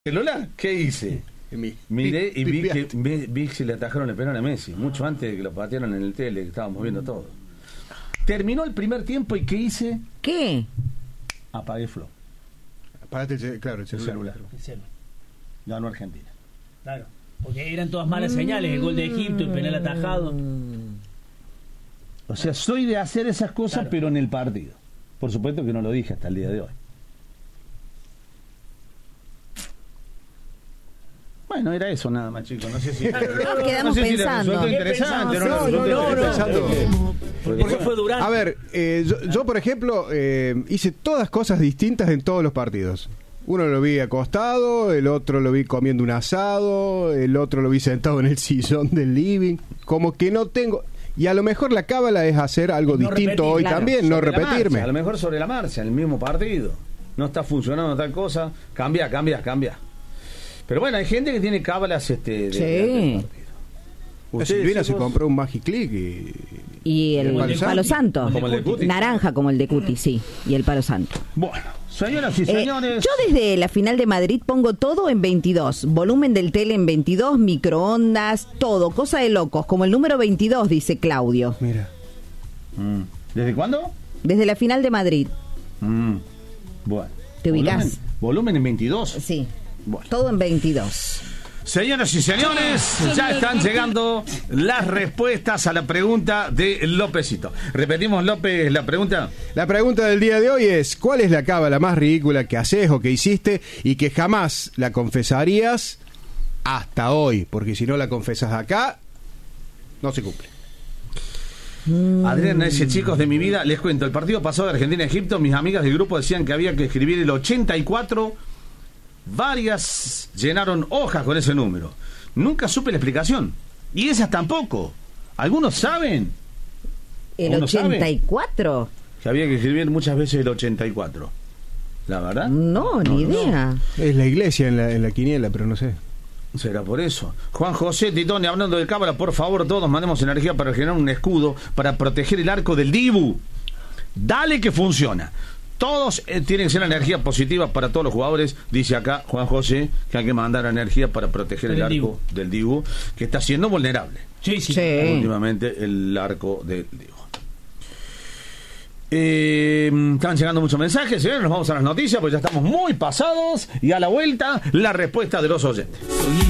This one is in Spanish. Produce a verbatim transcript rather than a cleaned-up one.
celular, ¿qué hice? Mi, Miré y vi pipiaste. que, vi, vi que se le atajaron el penal a Messi, mucho antes de que lo patearon en el tele, que estábamos viendo todo. Terminó el primer tiempo y ¿qué hice? ¿Qué? Apagué Flow, Apagate el, ce- claro, el el celular. celular. El celu. Ganó Argentina. Claro, porque eran todas malas señales, el gol de Egipto, el penal atajado. O sea, soy de hacer esas cosas, Claro. pero en el partido. Por supuesto que no lo dije hasta el día de hoy. Bueno, era eso nada más, chicos. No sé si... Nos quedamos no sé si le pensando. resultó ¿Qué interesante. pensamos? No, no, No, no, no. pensando. Porque- Eso fue Durán. A ver, eh, yo, yo, por ejemplo, eh, hice todas cosas distintas en todos los partidos. Uno lo vi acostado, el otro lo vi comiendo un asado, el otro lo vi sentado en el sillón del living. Como que no tengo... Y a lo mejor la cábala es hacer algo No distinto repetir, hoy claro. también, no Sobre la repetirme. marcha, a lo mejor sobre la marcha, en el mismo partido. No está funcionando tal cosa. Cambia, cambia, cambia. Pero bueno, hay gente que tiene cábalas este, de, Sí. de- del partido. La Ustedes, Silvina se chicos, compró un Magic Click y... Y el, Como el el de palo Cuti. santo. Como el de Cuti. Naranja como el de Cuti, sí. Y el palo santo. Bueno, señoras y Eh, señores. yo desde la final de Madrid pongo todo en veintidós. Volumen del tele en veintidós, microondas, todo. Cosa de locos. Como el número veintidós, dice Claudio. Mira. Mm. ¿Desde cuándo? Desde la final de Madrid. Mm. Bueno. ¿Te ubicás? Volumen, volumen en veintidós. Sí. Bueno. Todo en veintidós. Señoras y señores, ya están llegando las respuestas a la pregunta de Lópezito. Repetimos, López, la pregunta. La pregunta del día de hoy es: ¿cuál es la cábala más ridícula que haces o que hiciste y que jamás la confesarías hasta hoy? Porque si no la confesas acá, no se cumple. Adrián dice, chicos de mi vida, les cuento, el partido pasado de Argentina-Egipto, mis amigas del grupo decían que había que escribir el ochenta y cuatro, varias llenaron hojas con ese número. Nunca supe la explicación. Y esas tampoco. ¿Algunos saben ¿El ¿Uno sabe? ochenta y cuatro? que había que escribir muchas veces el ochenta y cuatro? ¿La verdad? No, ni idea. Es la iglesia en la, en la quiniela, pero no sé. Será por eso. Juan José Titone, hablando de cábala, por favor, todos mandemos energía para generar un escudo para proteger el arco del Dibu. Dale que funciona. Todos eh, tienen que ser energía positiva para todos los jugadores. Dice acá Juan José que hay que mandar energía para proteger el, El arco Dibu. del Dibu, que está siendo vulnerable Sí, sí. Sí. últimamente el arco del Dibu. Eh, están llegando muchos mensajes, señores. Nos vamos a las noticias, pues ya estamos muy pasados. Y a la vuelta, la respuesta de los oyentes.